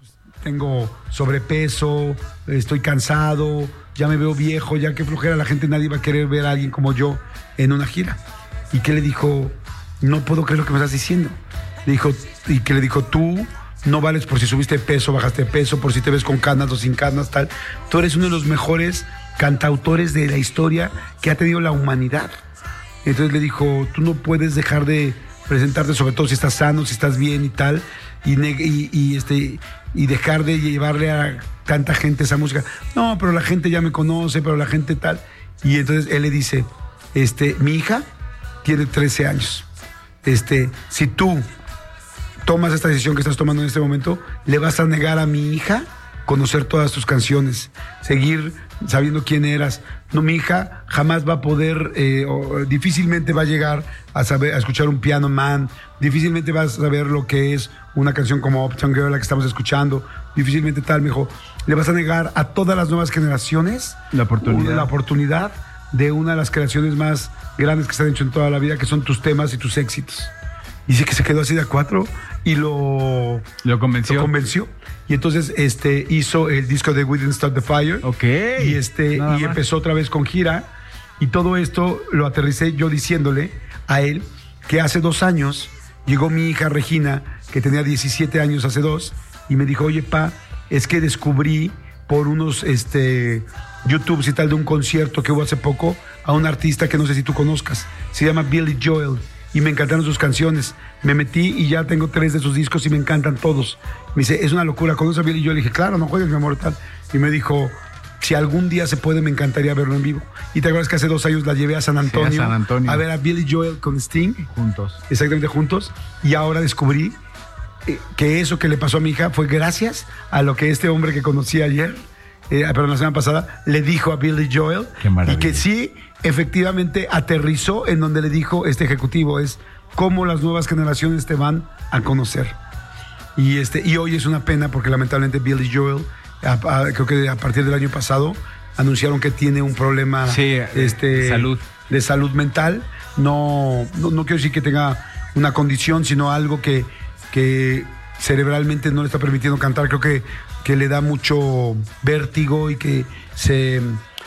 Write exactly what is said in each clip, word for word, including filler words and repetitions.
tengo sobrepeso, estoy cansado, ya me veo viejo, ya que flojera, la gente, nadie va a querer ver a alguien como yo en una gira. Y que le dijo, no puedo creer lo que me estás diciendo. Le dijo, y que le dijo, tú no vales por si subiste peso, bajaste peso, por si te ves con canas o sin canas, tal. Tú eres uno de los mejores cantautores de la historia que ha tenido la humanidad. Entonces le dijo, tú no puedes dejar de presentarte, sobre todo si estás sano, si estás bien y tal, y, y, y, este, y dejar de llevarle a tanta gente esa música. No, pero la gente ya me conoce, pero la gente tal. Y entonces él le dice, este, mi hija tiene trece años. Este, si tú tomas esta decisión que estás tomando en este momento, le vas a negar a mi hija conocer todas tus canciones, seguir sabiendo quién eras. No, mi hija jamás va a poder, eh, o, difícilmente va a llegar a saber, a escuchar un Piano Man, difícilmente va a saber lo que es una canción como Uptown Girl, la que estamos escuchando, difícilmente tal, me dijo, le vas a negar a todas las nuevas generaciones la oportunidad. la oportunidad de una de las creaciones más grandes que se han hecho en toda la vida, que son tus temas y tus éxitos. Y dice que se quedó así de a cuatro y lo, lo convenció. Lo convenció. Y entonces este, hizo el disco de We Didn't Start the Fire. Ok. Y, este, y empezó otra vez con gira. Y todo esto lo aterricé yo diciéndole a él que hace dos años llegó mi hija Regina, que tenía diecisiete años hace dos, y me dijo, oye, pa, es que descubrí por unos este, YouTubes y tal de un concierto que hubo hace poco a un artista que no sé si tú conozcas. Se llama Billy Joel. Y me encantaron sus canciones. Me metí y ya tengo tres de sus discos y me encantan todos. Me dice, es una locura. ¿Conoces a Billy? Y yo le dije, claro, no juegues, mi amor, tal. Y me dijo, si algún día se puede, me encantaría verlo en vivo. Y te acuerdas que hace dos años la llevé a San Antonio, sí, a San Antonio. a ver a Billy Joel con Sting. Juntos. Exactamente, juntos. Y ahora descubrí que eso que le pasó a mi hija fue gracias a lo que este hombre que conocí ayer, eh, perdón, la semana pasada, le dijo a Billy Joel. Qué maravilla. Y que sí, efectivamente aterrizó en donde le dijo este ejecutivo, es cómo las nuevas generaciones te van a conocer. Y este y hoy es una pena porque lamentablemente Billy Joel, a, a, creo que a partir del año pasado, anunciaron que tiene un problema sí, este, salud. de salud mental. No, no, no quiero decir que tenga una condición, sino algo que, que cerebralmente no le está permitiendo cantar. Creo que, que le da mucho vértigo y que se,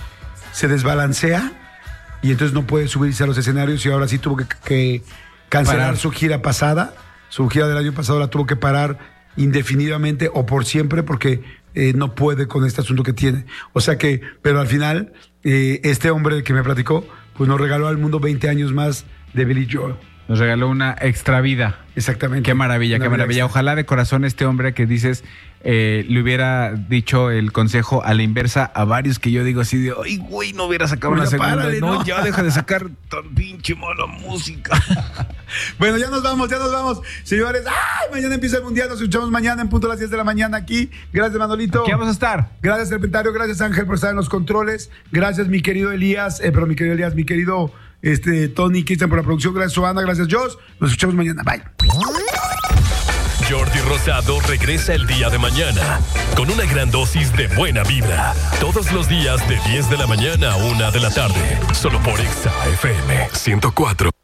se desbalancea. Y entonces no puede subirse a los escenarios y ahora sí tuvo que, que cancelar parar. Su gira pasada, su gira del año pasado la tuvo que parar indefinidamente o por siempre porque eh, no puede con este asunto que tiene. O sea que, pero al final, eh, este hombre que me platicó, pues nos regaló al mundo veinte años más de Billy Joel. Nos regaló una extra vida. Exactamente. Qué maravilla, una qué maravilla. Extra. Ojalá de corazón este hombre que dices eh, le hubiera dicho el consejo a la inversa a varios que yo digo así de, ay, güey, no hubiera sacado una segunda. Párale, no, no, ya deja de sacar tan pinche mala música. Bueno, ya nos vamos, ya nos vamos. Señores, ¡ay! Mañana empieza el Mundial. Nos escuchamos mañana en punto a las diez de la mañana aquí. Gracias, Manolito. Aquí vamos a estar. Gracias, Serpentario. Gracias, Ángel, por estar en los controles. Gracias, mi querido Elías. Eh, pero mi querido Elías, mi querido este, Tony, Cristian por la producción. Gracias, Joana. Gracias, Josh. Nos escuchamos mañana. Bye. Jordi Rosado regresa el día de mañana con una gran dosis de buena vibra. Todos los días de diez de la mañana a una de la tarde. Solo por Exa F M ciento cuatro.